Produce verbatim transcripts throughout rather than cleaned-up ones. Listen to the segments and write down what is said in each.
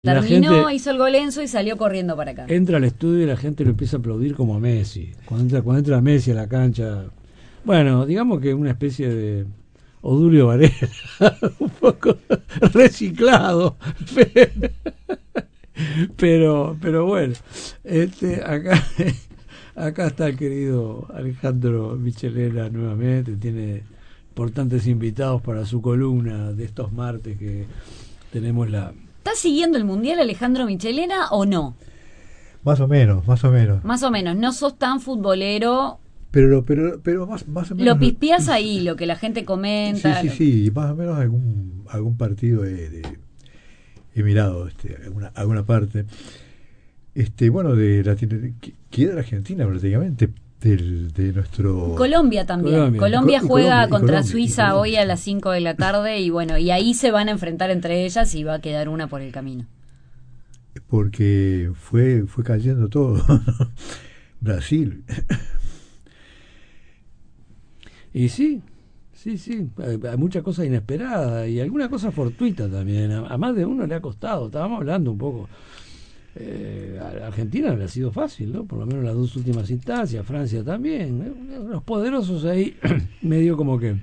Terminó, gente hizo el gol Enzo y salió corriendo para acá. entra al estudio y la gente lo empieza a aplaudir como a Messi. Cuando entra, cuando entra Messi a la cancha, bueno, digamos que una especie de Odulio Varela, un poco reciclado, pero, pero bueno, este, acá, acá está el querido Alejandro Michelena nuevamente, tiene importantes invitados para su columna de estos martes que tenemos la... ¿Estás siguiendo el Mundial, Alejandro Michelena, o no? Más o menos, más o menos. Más o menos, no sos tan futbolero. Pero, pero, pero más, más o menos. Lo pispiás ahí, lo que la gente comenta. Sí, sí, sí, más o menos algún, algún partido he, de, he mirado, este, alguna, alguna parte. Este, bueno, de la que de la Argentina prácticamente, del, de nuestro... Colombia también. Colombia, Colombia Co- juega Colombia, contra Colombia, Suiza Colombia, hoy a las cinco de la tarde y bueno, y ahí se van a enfrentar entre ellas y va a quedar una por el camino. Porque fue, fue cayendo todo. Brasil. Y sí, sí, sí, hay muchas cosas inesperadas y alguna cosa fortuita también. A, a más de uno le ha costado. Estábamos hablando un poco. Eh, a Argentina le ha sido fácil, ¿no? Por lo menos las dos últimas instancias, Francia también. ¿eh? Los poderosos ahí, medio como que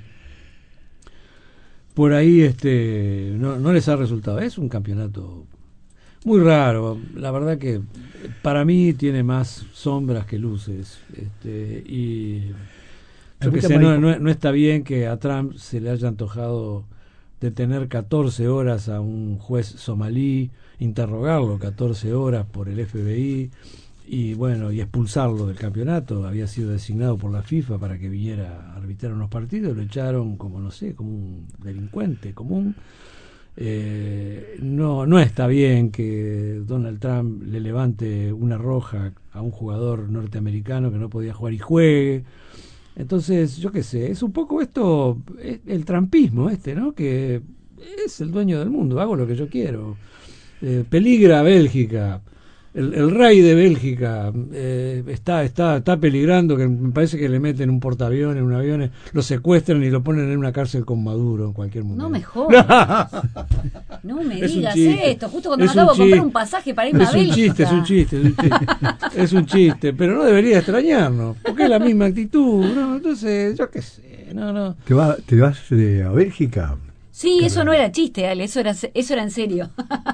por ahí este no, no les ha resultado. Es un campeonato muy raro. La verdad que para mí tiene más sombras que luces. Este, y yo que sé, no, no, no está bien que a Trump se le haya antojado detener catorce horas a un juez somalí, interrogarlo catorce horas por el F B I y bueno, y expulsarlo del campeonato. Había sido designado por la FIFA para que viniera a arbitrar unos partidos, lo echaron como no sé, como un delincuente común. Eh, no, no está bien que Donald Trump le levante una roja a un jugador norteamericano que no podía jugar y juegue. Entonces, yo qué sé, es un poco esto, el trampismo este, ¿no? Que es el dueño del mundo, hago lo que yo quiero. Eh, peligra Bélgica, el, el rey de Bélgica eh, está, está, está peligrando, que me parece que le meten un portaaviones, un avión, lo secuestran y lo ponen en una cárcel con Maduro en cualquier momento. No me jodas. No me Es digas chiste. esto, justo cuando Es me acabo un de comprar chiste. un pasaje para irme Es a un Bélgica. chiste, es un chiste, es un chiste, es un chiste, pero no debería extrañarnos, porque es la misma actitud, ¿no? Entonces, yo qué sé, no, no. ¿Te, va, te vas de, a Bélgica? Sí, eso no era chiste, Ale, eso era, eso era en serio.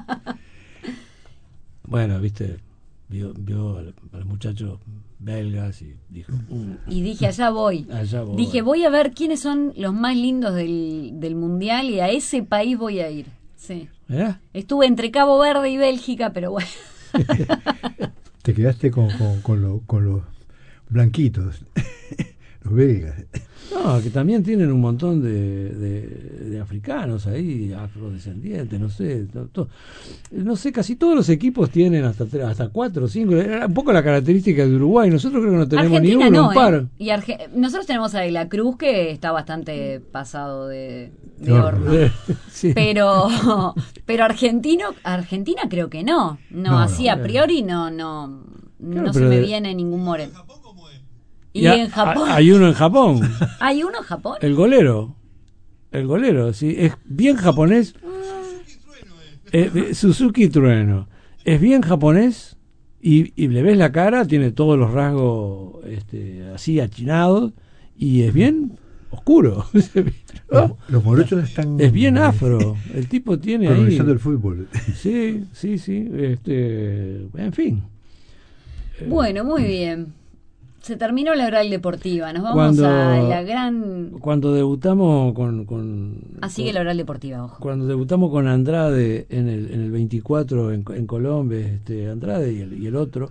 Bueno, viste, vio, vio a los muchachos belgas y dijo... Mm, y dije, allá voy. allá voy. Dije, voy a ver quiénes son los más lindos del, del Mundial y a ese país voy a ir. Sí. ¿Eh? Estuve entre Cabo Verde y Bélgica, pero bueno. Te quedaste con, con, con, lo, con los blanquitos, los belgas. No, que también tienen un montón de, de, de africanos ahí, afrodescendientes, no sé, no, to, no sé, casi todos los equipos tienen hasta hasta cuatro o cinco, era un poco la característica de Uruguay, nosotros creo que no tenemos Argentina ni uno, no, un par. ¿eh? Y Arge- nosotros tenemos a De la Cruz que está bastante pasado de, de No, horno. Sí. Pero, pero argentino, Argentina creo que no, no, No, así no. a priori no, no, Claro, no se pero me de- viene ningún moreno. Y, Y a- en Japón, a- hay uno en Japón, ¿hay uno en Japón? el golero, el golero, sí, es bien japonés, eh, Suzuki Trueno, es bien japonés y, y le ves la cara, tiene todos los rasgos este, así achinados y es bien oscuro. Los, los morochos están... Es bien afro, el tipo tiene ahí... Organizando el fútbol. Sí, sí, sí, este, en fin. Bueno, muy bien. Se terminó la oral deportiva, nos vamos Cuando- a la gran... Cuando debutamos con... con Ah, sigue con- la oral deportiva, ojo. Cuando debutamos con Andrade en el, en el veinticuatro en, en Colombia, este, Andrade y el, y el otro,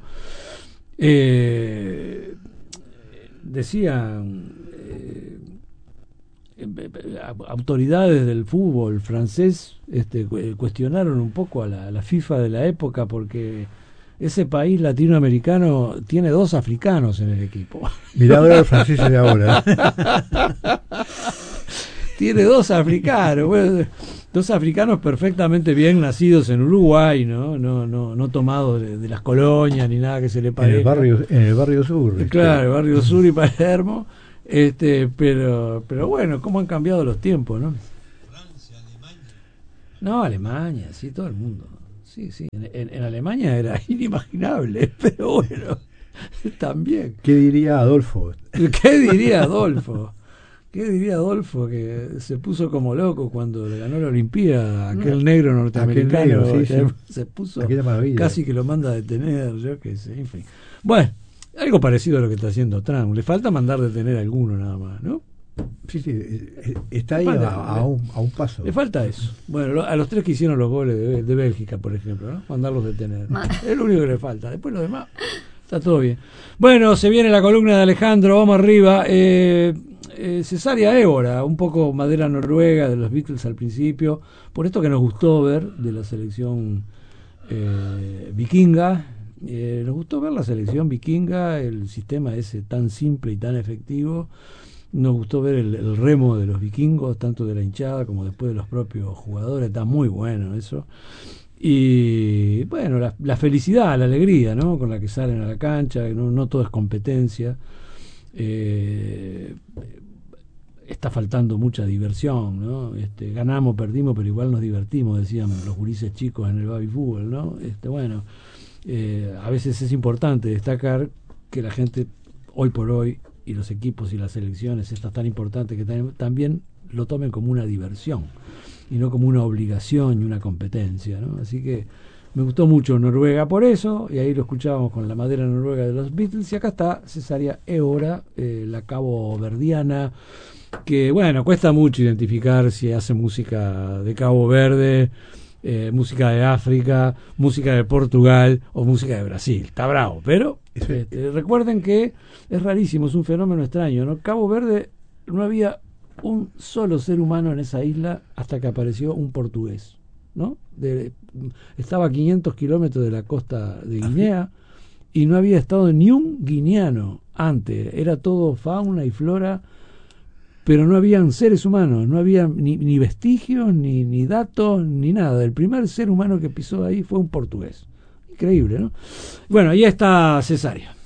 eh, decían eh, eh, autoridades del fútbol francés este, cu- cuestionaron un poco a la, a la FIFA de la época porque ese país latinoamericano tiene dos africanos en el equipo. Mirá ahora los franceses de ahora. Tiene dos africanos, bueno, dos africanos perfectamente bien nacidos en Uruguay, no, no, no, no tomados de, de las colonias ni nada que se le En parezca. el barrio, en el barrio sur. este. Claro, el barrio Sur y Palermo, este, pero, pero bueno, cómo han cambiado los tiempos, ¿no? Francia, Alemania. No, Alemania, sí, todo el mundo. sí, sí. En, en, en Alemania era inimaginable, pero bueno, también. ¿Qué diría Adolfo? ¿Qué diría Adolfo? ¿Qué diría Adolfo? Que se puso como loco cuando le ganó la Olimpíada, aquel negro norteamericano, aquel negro, sí, que sí. se puso casi que lo manda a detener, yo qué sé, en fin. Bueno, algo parecido a lo que está haciendo Trump. Le falta mandar detener a alguno nada más, ¿no? Sí, sí, está ahí falta, a, a, un, a un paso. Le falta eso. Bueno, a los tres que hicieron los goles de, de Bélgica, por ejemplo, ¿no? Mandarlos a detener. Es lo único que le falta. Después lo demás está todo bien. Bueno, se viene la columna de Alejandro, vamos arriba. Eh, eh, Cesárea Évora, un poco madera noruega de los Beatles al principio, por esto que nos gustó ver de la selección eh, vikinga. Eh, nos gustó ver la selección vikinga, el sistema ese tan simple y tan efectivo. Nos gustó ver el, el remo de los vikingos, tanto de la hinchada como después de los propios jugadores. Está muy bueno eso. Y bueno, la, la felicidad, la alegría, ¿no? Con la que salen a la cancha, no, no todo es competencia. Eh, está faltando mucha diversión, ¿no? Este, ganamos, perdimos, pero igual nos divertimos, decían los gurises chicos en el baby fútbol, ¿no? Este, bueno, eh, a veces es importante destacar que la gente hoy por hoy y los equipos y las selecciones, estas tan importantes, que tam- también lo tomen como una diversión y no como una obligación y una competencia, ¿no? Así que me gustó mucho Noruega por eso, y ahí lo escuchábamos con la madera noruega de los Beatles, y acá está Cesárea Évora, eh, la cabo verdiana, que bueno, cuesta mucho identificar si hace música de Cabo Verde, eh, música de África, música de Portugal o música de Brasil. Está bravo, pero este, recuerden que es rarísimo, es un fenómeno extraño, ¿no? Cabo Verde no había un solo ser humano en esa isla hasta que apareció un portugués, ¿no? De, estaba a quinientos kilómetros de la costa de Guinea y no había estado ni un guineano antes, era todo fauna y flora, pero no habían seres humanos, no había ni, ni vestigios, ni, ni datos, ni nada. El primer ser humano que pisó ahí fue un portugués. Increíble, ¿no? Bueno, ahí está Cesárea.